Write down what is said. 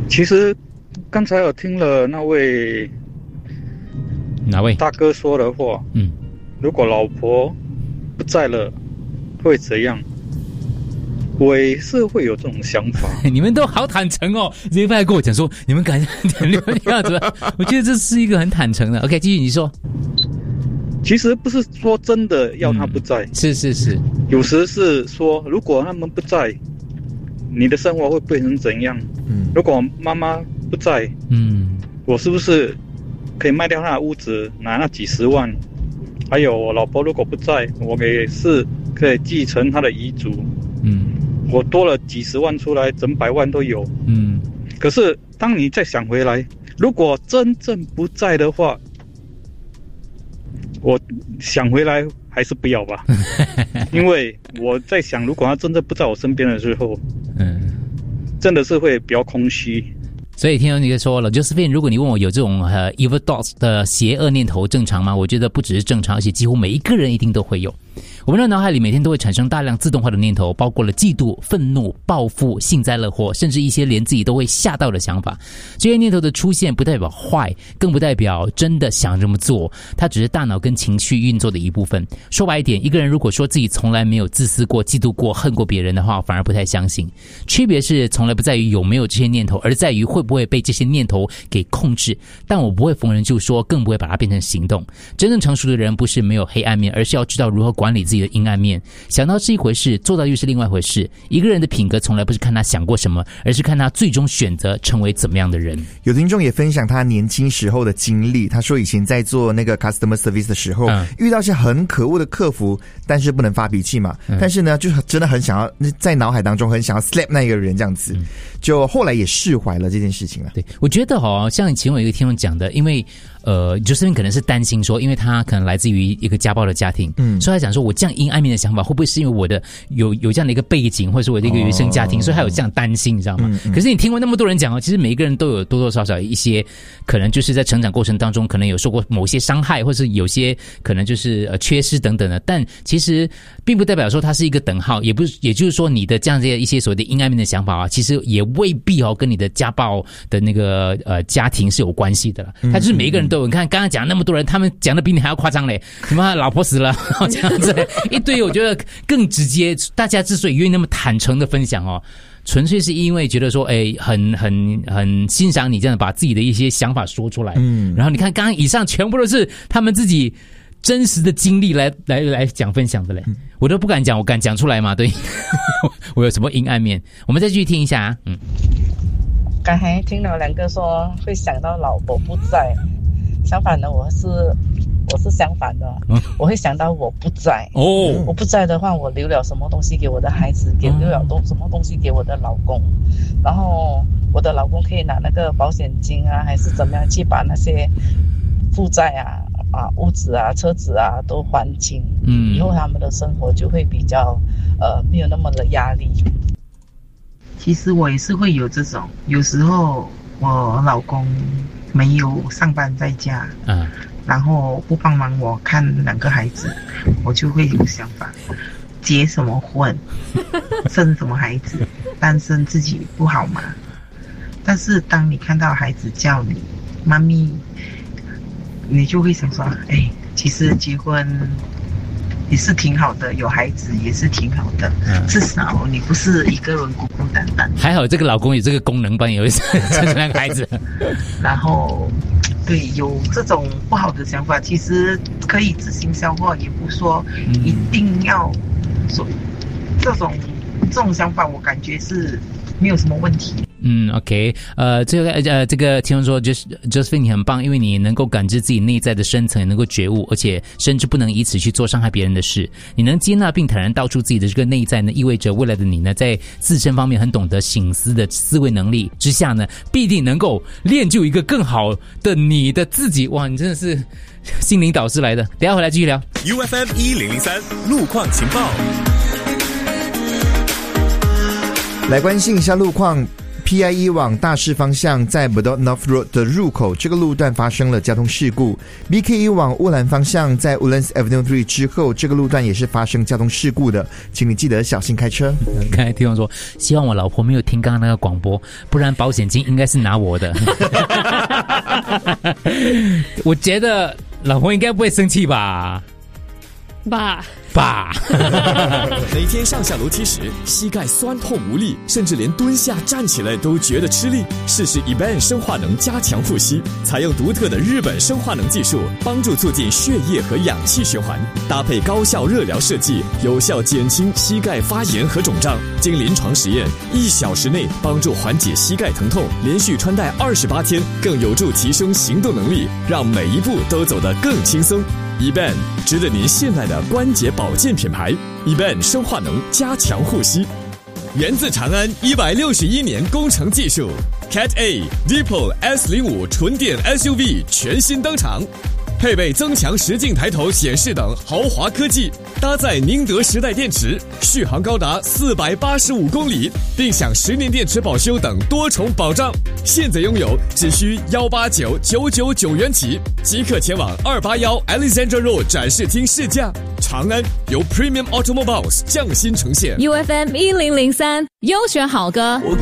其实刚才我听了哪位大哥说的话，如果老婆不在了会怎样？我也是会有这种想法。 你们都好坦诚哦，直接来跟我讲说你们感觉你们样子，我觉得这是一个很坦诚的。OK， 继续你说。 其实不是说真的要他不在， 是， 有时是说如果他们不在，你的生活会变成怎样？如果妈妈不在，我是不是可以卖掉他的屋子拿那几十万？还有我老婆如果不在，我也是可以继承她的遗嘱。我多了几十万出来，整百万都有。可是当你再想回来，如果真正不在的话，我想回来还是不要吧。因为我在想，如果他真正不在我身边的时候，真的是会比较空虚。 所以听到你说了 Josephine， 如果你问我有这种evil thoughts 的邪恶念头正常吗？我觉得不只是正常，而且几乎每一个人一定都会有。我们的脑海里每天都会产生大量自动化的念头，包括了嫉妒、愤怒、报复、幸灾乐祸，甚至一些连自己都会吓到的想法。这些念头的出现不代表坏，更不代表真的想这么做，它只是大脑跟情绪运作的一部分。说白一点，一个人如果说自己从来没有自私过、嫉妒过、恨过别人的话，反而不太相信。区别是从来不在于有没有这些念头，而在于会不会被这些念头给控制。但我不会逢人就说，更不会把它变成行动。真正成熟的人不是没有黑暗面，而是要知道如何管理自己的阴暗面。想到是一回事，做到又是另外一回事。一个人的品格从来不是看他想过什么，而是看他最终选择成为怎么样的人。 有听众也分享他年轻时候的经历，他说以前在做那个 customer service 的时候，遇到一些很可恶的客服，但是不能发脾气嘛，但是呢就真的很想要在脑海当中很想要 slap 那一个人这样子，就后来也释怀了这件事情了。 对，我觉得像其中有一个听众讲的，因为Josephine 可能是担心说，因为他可能来自于一个家暴的家庭，所以他讲说我这样阴暗面的想法会不会是因为我的有这样的一个背景，或者是我的一个原生家庭，所以他有这样担心，你知道吗？可是你听过那么多人讲其实每一个人都有多多少少一些可能就是在成长过程当中可能有受过某些伤害，或是有些可能就是缺失等等的，但其实并不代表说它是一个等号，也就是说你的这样的一些所谓的阴暗面的想法其实也未必跟你的家暴的那个家庭是有关系的了。他就是每一个人都有，你看刚刚讲那么多人，他们讲的比你还要夸张嘞，什么老婆死了这样子一堆，我觉得更直接。大家之所以愿意那么坦诚的分享纯粹是因为觉得说很欣赏你这样把自己的一些想法说出来。然后你看刚刚以上全部都是他们自己真实的经历来讲分享的嘞，我都不敢讲，我敢讲出来嘛？对。我有什么阴暗面？我们再继续听一下刚才听到两个说会想到老婆不在，相反的我是相反的，我会想到我不在。我不在的话，我留了什么东西给我的孩子，留了什么东西给我的老公，然后我的老公可以拿那个保险金还是怎么样去把那些负债屋子车子都还清。以后他们的生活就会比较没有那么的压力。 其实我也是会有这种，有时候我老公没有上班在家，然后不帮忙我看2个孩子，我就会有想法，结什么婚，生什么孩子，单身自己不好吗？但是当你看到孩子叫你妈咪，你就会想说，其实结婚也是挺好的，有孩子也是挺好的，至少你不是一个人孤孤单单。 还好这个老公有这个功能帮你有生出那个孩子。 然后对，有这种不好的想法，其实可以自行消化，也不说一定要说这种想法，我感觉是没有什么问题。 OK， 这个听众说 Josephine 你很棒，因为你能够感知自己内在的深层，能够觉悟，而且甚至不能以此去做伤害别人的事。你能接纳并坦然道出自己的这个内在呢，意味着未来的你呢，在自身方面很懂得省思的思维能力之下呢，必定能够练就一个更好的你的自己。哇，你真的是心灵导师来的。等一下回来继续聊 UFM 1003路况情报。 来关心一下路况。 PIE 往大市方向在 Bedok North Road 的入口，这个路段发生了交通事故。BKE 往乌兰方向在 Woodlands Avenue 3之后，这个路段也是发生交通事故的，请你记得小心开车。 刚才听众说，希望我老婆没有听刚刚那个广播，不然保险金应该是拿我的。我觉得老婆应该不会生气吧？爸， 每天上下楼梯时，膝盖酸痛无力，甚至连蹲下站起来都觉得吃力。试试 eBan 生化能加强护膝，采用独特的日本生化能技术，帮助促进血液和氧气循环，搭配高效热疗设计，有效减轻膝盖发炎和肿胀。经临床实验，1小时内帮助缓解膝盖疼痛，连续穿戴28天，更有助提升行动能力，让每一步都走得更轻松。eBan 值得您信赖的关节保健品牌 eBan 生化能加强护膝，源自长安161年工程技术 Cat A Deepol S05 纯电 SUV 全新登场，配备增强实境抬头显示等豪华科技，搭载宁德时代电池，续航高达485公里，并享10年电池保修等多重保障。现在拥有只需189,999元起，即刻前往281 Alexandra Road 展示厅试驾。长安由 Premium Automobiles 匠心呈现 UFM 1003优选好歌。